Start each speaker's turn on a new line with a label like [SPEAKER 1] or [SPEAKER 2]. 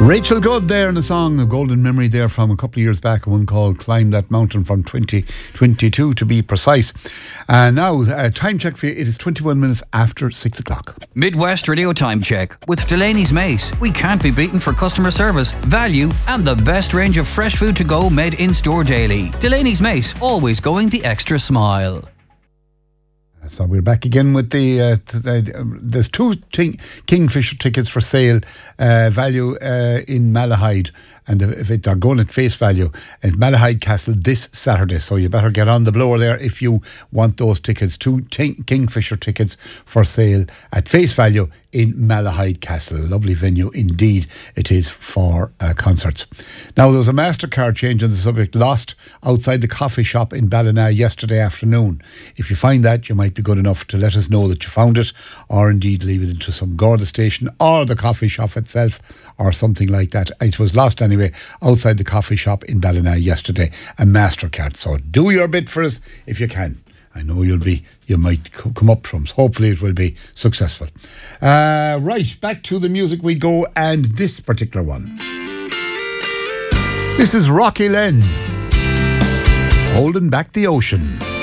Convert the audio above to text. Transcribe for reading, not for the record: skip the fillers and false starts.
[SPEAKER 1] Rachel Good there in a song, a golden memory there from a couple of years back, one called Climb That Mountain from 2022 to be precise. Now, time check for you, it is 21 minutes after 6 o'clock.
[SPEAKER 2] Midwest Radio Time Check with Delaney's Mace. We can't be beaten for customer service, value and the best range of fresh food to go made in store daily. Delaney's Mace, always going the extra smile.
[SPEAKER 1] So we're back again with there's two Kingfisher tickets for sale, value in Malahide, and if they're going at face value at Malahide Castle this Saturday, so you better get on the blower there if you want those tickets. Two Kingfisher tickets for sale at face value in Malahide Castle. A lovely venue indeed it is for concerts. Now, there was a MasterCard change on the subject lost outside the coffee shop in Ballina yesterday afternoon. If you find that, you might be good enough to let us know that you found it, or indeed leave it into some Garda station or the coffee shop itself or something like that. It was lost anyway outside the coffee shop in Ballina yesterday, a MasterCard. So do your bit for us if you can. I know you might come up from, so hopefully it will be successful. Right, back to the music we go, and this particular one. This is Rocky Len, Holding Back the Ocean.